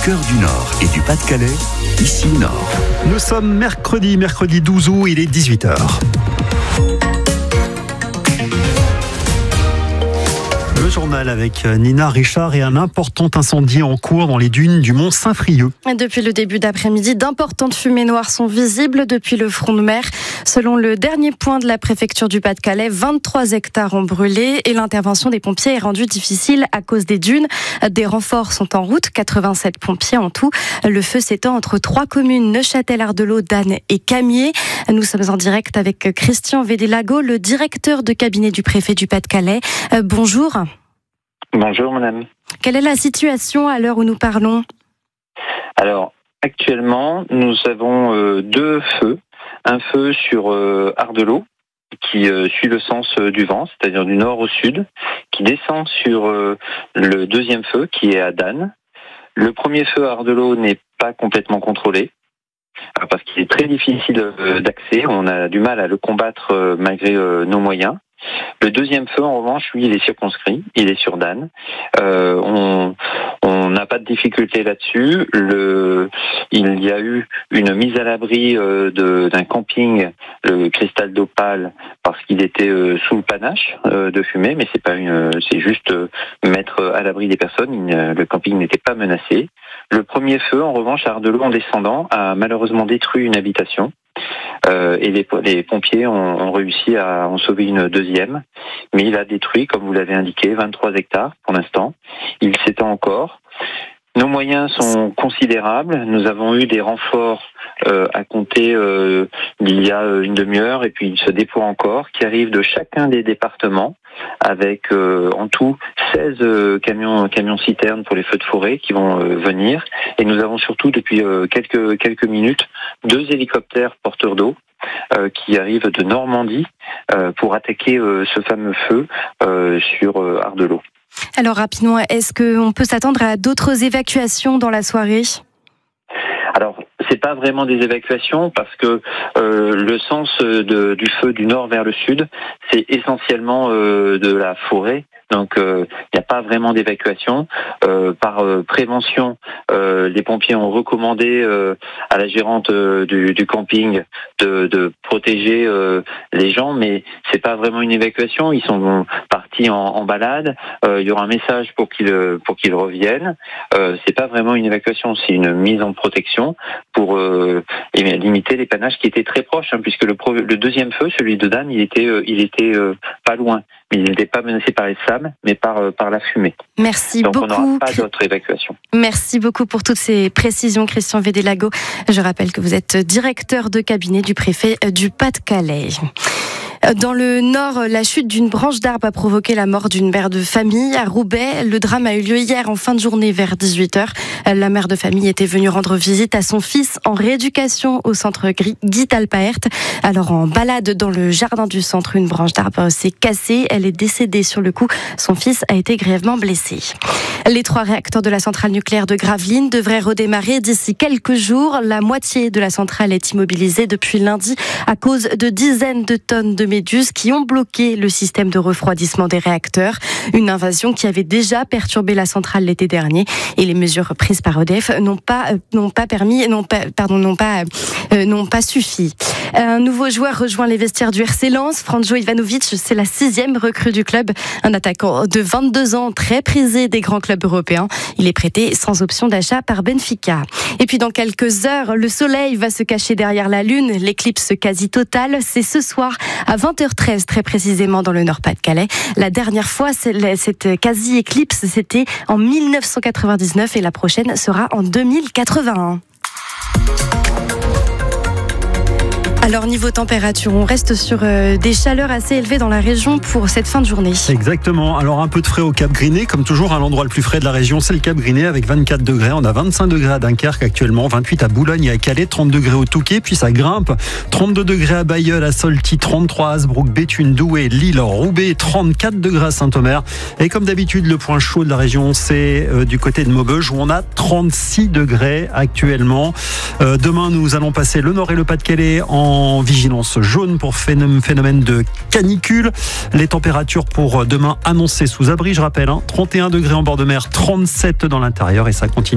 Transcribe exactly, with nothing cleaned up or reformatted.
cœur du Nord et du Pas-de-Calais, ici Nord. Nous sommes mercredi, mercredi douze août, il est dix-huit heures. Le journal avec Nina Richard et un important incendie en cours dans les dunes du Mont Saint-Frieux. Depuis le début d'après-midi, d'importantes fumées noires sont visibles depuis le front de mer. Selon le dernier point de la préfecture du Pas-de-Calais, vingt-trois hectares ont brûlé et l'intervention des pompiers est rendue difficile à cause des dunes. Des renforts sont en route, quatre-vingt-sept pompiers en tout. Le feu s'étend entre trois communes, Neuchâtel, Ardelot, Danne et Camiers. Nous sommes en direct avec Christian Védélago, le directeur de cabinet du préfet du Pas-de-Calais. Euh, bonjour. Bonjour madame. Quelle est la situation à l'heure où nous parlons ? Alors, actuellement, nous avons euh, deux feux. Un feu sur euh, Ardelot, qui euh, suit le sens euh, du vent, c'est-à-dire du nord au sud, qui descend sur euh, le deuxième feu, qui est à Danne. Le premier feu à Ardelot n'est pas complètement contrôlé, parce qu'il est très difficile euh, d'accès. On a du mal à le combattre euh, malgré euh, nos moyens. Le deuxième feu, en revanche, lui, il est circonscrit, il est sur Danne. Euh, on on n'a pas de difficulté là-dessus. Le, il y a eu une mise à l'abri euh, de, d'un camping, le Cristal d'Opale, parce qu'il était euh, sous le panache euh, de fumée, mais c'est pas une, c'est juste euh, mettre à l'abri des personnes. Il, le camping n'était pas menacé. Le premier feu, en revanche, à Ardelot, en descendant, a malheureusement détruit une habitation. Euh, et les, les pompiers ont, ont réussi à en sauver une deuxième, mais il a détruit, comme vous l'avez indiqué, vingt-trois hectares pour l'instant. Il s'étend encore. Nos moyens sont considérables. Nous avons eu des renforts euh, à compter euh, d'il y a une demi-heure, et puis il se déploie encore, qui arrivent de chacun des départements, avec euh, en tout seize euh, camions, camions citernes pour les feux de forêt qui vont euh, venir. Et nous avons surtout depuis euh, quelques quelques minutes deux hélicoptères porteurs d'eau euh, qui arrivent de Normandie euh, pour attaquer euh, ce fameux feu euh, sur euh, Ardelot. Alors rapidement, est-ce qu'on peut s'attendre à d'autres évacuations dans la soirée ? Alors, c'est pas vraiment des évacuations parce que euh, le sens de, du feu du nord vers le sud, c'est essentiellement euh, de la forêt. Donc, il euh, n'y a pas vraiment d'évacuation. Euh, par euh, prévention, euh, les pompiers ont recommandé euh, à la gérante euh, du, du camping de, de protéger euh, les gens, mais c'est pas vraiment une évacuation. Ils sont partis en, en balade. Euh, il y aura un message pour qu'ils pour qu'ils reviennent. Euh, c'est pas vraiment une évacuation, c'est une mise en protection pour euh, limiter les panaches qui étaient très proches, hein, puisque le, pro, le deuxième feu, celui de Danne, il était euh, il était euh, pas loin, mais il n'était pas menacé par les sables, mais par, euh, par la fumée. Merci Donc beaucoup. Donc on n'aura pas d'autre évacuation. Merci beaucoup pour toutes ces précisions, Christian Védélago. Je rappelle que vous êtes directeur de cabinet du préfet du Pas-de-Calais. Dans le Nord, la chute d'une branche d'arbre a provoqué la mort d'une mère de famille à Roubaix. Le drame a eu lieu hier en fin de journée vers dix-huit heures. La mère de famille était venue rendre visite à son fils en rééducation au centre Guy Talpaert. Alors en balade dans le jardin du centre, une branche d'arbre s'est cassée. Elle est décédée sur le coup. Son fils a été grièvement blessé. Les trois réacteurs de la centrale nucléaire de Gravelines devraient redémarrer d'ici quelques jours. La moitié de la centrale est immobilisée depuis lundi à cause de dizaines de tonnes de méduses qui ont bloqué le système de refroidissement des réacteurs. Une invasion qui avait déjà perturbé la centrale l'été dernier et les mesures prises par E D F n'ont pas n'ont pas permis n'ont pas pardon n'ont pas euh, n'ont pas suffi. Un nouveau joueur rejoint les vestiaires du R C Lens. Franjo Ivanovic, c'est la sixième recrue du club, un attaquant de vingt-deux ans très prisé des grands clubs européens. Il est prêté sans option d'achat par Benfica. Et puis dans quelques heures, le soleil va se cacher derrière la lune. L'éclipse quasi totale, c'est ce soir à vingt heures treize très précisément dans le Nord-Pas-de-Calais. La dernière fois, cette quasi-éclipse, c'était en mille neuf cent quatre-vingt-dix-neuf et la prochaine sera en deux mille quatre-vingt-un. Alors niveau température, on reste sur euh, des chaleurs assez élevées dans la région pour cette fin de journée. Exactement. Alors un peu de frais au Cap Griné, comme toujours, à l'endroit le plus frais de la région, c'est le Cap Griné avec vingt-quatre degrés. On a vingt-cinq degrés à Dunkerque actuellement, vingt-huit à Boulogne et à Calais, trente degrés au Touquet, puis ça grimpe. trente-deux degrés à Bailleul, à Solty, trente-trois à Hasbrook, Béthune, Douai, Lille, Roubaix, trente-quatre degrés à Saint-Omer. Et comme d'habitude, le point chaud de la région, c'est euh, du côté de Maubeuge où on a trente-six degrés actuellement. Euh, demain, nous allons passer le Nord et le Pas-de-Calais en en vigilance jaune pour phénomène de canicule. Les températures pour demain annoncées sous abri, je rappelle, hein, trente et un degrés en bord de mer, trente-sept dans l'intérieur et ça continue.